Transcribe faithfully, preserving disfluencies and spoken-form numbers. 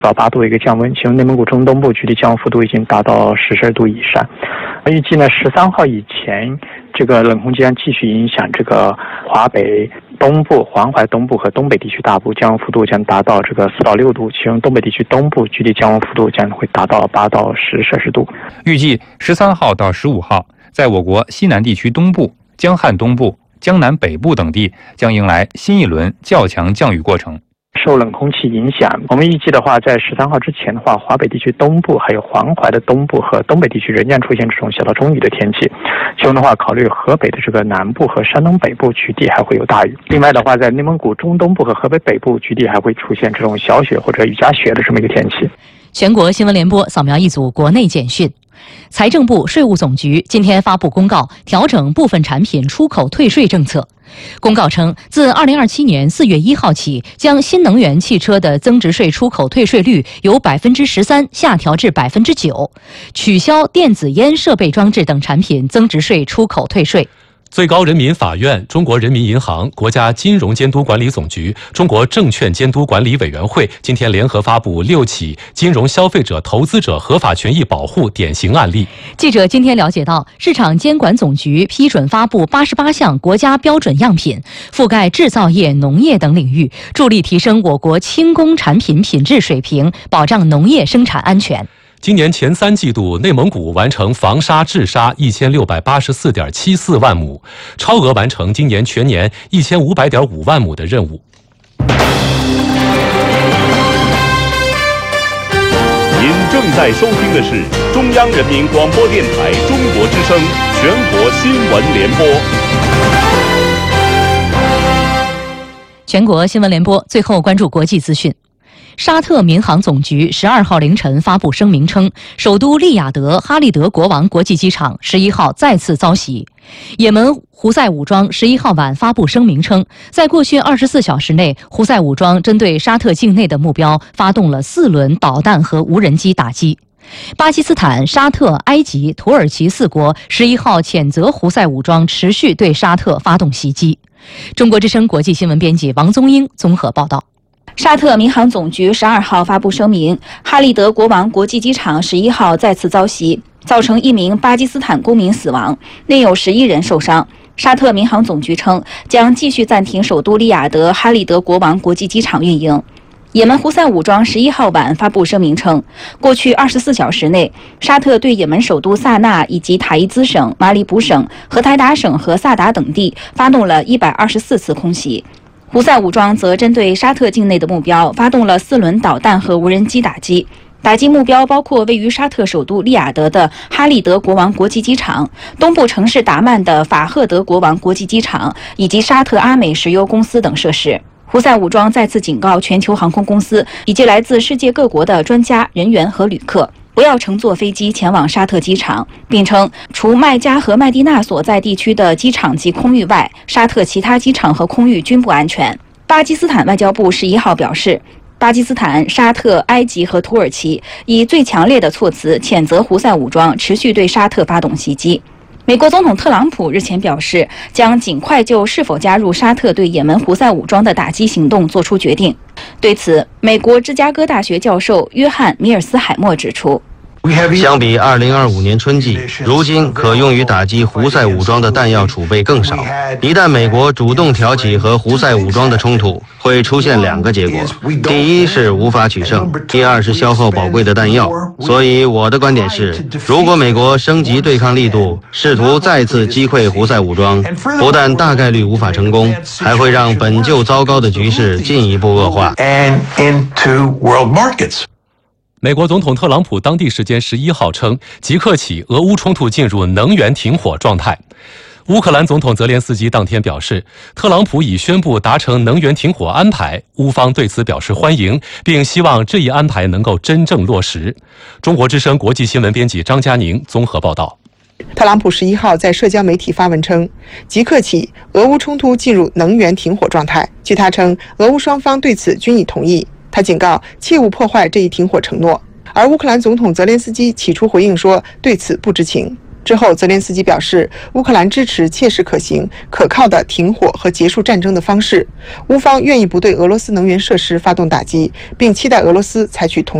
到八度一个降温，其中内蒙古中东部局地降温幅度已经达到十摄氏度以上。预计呢，十三号以前，这个冷空气将继续影响这个华北东部、黄淮东部和东北地区大部，降温幅度将达到这个四到六度，其中东北地区东部局地降温幅度将会达到八到十摄氏度。 预计十三号到十五号，在我国西南地区东部、江汉东部、江南北部等地将迎来新一轮较强降雨过程。 受冷空气影响，我们预计的话，在十三号之前的话，华北地区东部还有黄淮的东部和东北地区仍然出现这种小到中雨的天气。其中的话，考虑河北的这个南部和山东北部局地还会有大雨。另外的话，在内蒙古中东部和河北北部局地还会出现这种小雪或者雨夹雪的这么一个天气。 全国新闻联播扫描一组国内简讯。财政部、税务总局今天发布公告，调整部分产品出口退税政策。公告称，自二零二七年四月一号起，将新能源汽车的增值税出口退税率由百分之十三下调至百分之九，取消电子烟设备装置等产品增值税出口退税。 最高人民法院、中国人民银行、国家金融监督管理总局、中国证券监督管理委员会今天联合发布六起金融消费者投资者合法权益保护典型案例。 记者今天了解到，市场监管总局批准发布八十八项国家标准样品，覆盖制造业、农业等领域，助力提升我国轻工产品品质水平，保障农业生产安全。 今年前三季度，内蒙古完成防沙治沙一千六百八十四点七四万亩，超额完成今年全年一千五百点五万亩的任务。 您正在收听的是中央人民广播电台中国之声全国新闻联播。 全国新闻联播，最后关注国际资讯。沙特民航总局十二号凌晨发布声明称，首都利雅得哈利德国王国际机场十一号再次遭袭。也门胡塞武装十一号晚发布声明称，在过去二十四小时内，胡塞武装针对沙特境内的目标发动了四轮导弹和无人机打击。巴基斯坦、沙特、埃及、土耳其四国十一号谴责胡塞武装持续对沙特发动袭击。中国之声国际新闻编辑王宗英综合报道。 沙特民航总局十二号发布声明，哈利德国王国际机场十一号再次遭袭，造成一名巴基斯坦公民死亡，内有十一人受伤。沙特民航总局称，将继续暂停首都利雅得哈利德国王国际机场运营。也门胡塞武装十一号晚发布声明称，过去二十四小时内，沙特对也门首都萨那以及塔伊兹省、马里卜省、荷台达省和萨达等地发动了一百二十四次空袭。胡塞武装则针对沙特境内的目标发动了四轮导弹和无人机打击，打击目标包括位于沙特首都利雅得的哈利德国王国际机场、东部城市达曼的法赫德国王国际机场以及沙特阿美石油公司等设施。胡塞武装再次警告全球航空公司以及来自世界各国的专家、人员和旅客，不要乘坐飞机前往沙特机场，并称除麦加和麦地那所在地区的机场及空域外，沙特其他机场和空域均不安全。巴基斯坦外交部十一号表示，巴基斯坦、沙特、埃及和土耳其以最强烈的措辞谴责胡塞武装持续对沙特发动袭击。美国总统特朗普日前表示，将尽快就是否加入沙特对也门胡塞武装的打击行动作出决定。对此，美国芝加哥大学教授约翰·米尔斯海默指出， 相比二零二五年春季，如今可用于打击胡塞武装的弹药储备更少。一旦美国主动挑起和胡塞武装的冲突，会出现两个结果：第一是无法取胜，第二是消耗宝贵的弹药。所以我的观点是，如果美国升级对抗力度，试图再次击溃胡塞武装，不但大概率无法成功，还会让本就糟糕的局势进一步恶化。 美国总统特朗普当地时间十一号称，即刻起俄乌冲突进入能源停火状态。乌克兰总统泽连斯基当天表示，特朗普已宣布达成能源停火安排，乌方对此表示欢迎，并希望这一安排能够真正落实。中国之声国际新闻编辑张佳宁综合报道。 特朗普十一号在社交媒体发文称，即刻起俄乌冲突进入能源停火状态。据他称，俄乌双方对此均已同意。他警告切勿破坏这一停火承诺，而乌克兰总统泽连斯基起初回应说对此不知情。 之后，泽连斯基表示，乌克兰支持切实可行、可靠的停火和结束战争的方式。乌方愿意不对俄罗斯能源设施发动打击，并期待俄罗斯采取同